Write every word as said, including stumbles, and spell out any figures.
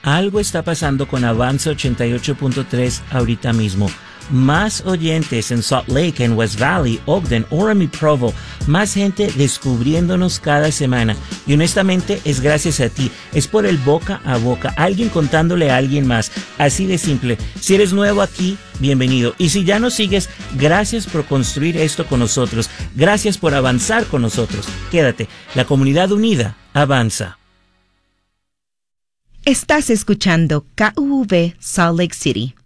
algo está pasando con Avanza ochenta y ocho punto tres ahorita mismo. Más oyentes en Salt Lake, en West Valley, Ogden, Orem y Provo. Más gente descubriéndonos cada semana. Y honestamente es gracias a ti. Es por el boca a boca. Alguien contándole a alguien más. Así de simple. Si eres nuevo aquí, bienvenido. Y si ya nos sigues, gracias por construir esto con nosotros. Gracias por avanzar con nosotros. Quédate. La comunidad unida avanza. Estás escuchando K U V Salt Lake City.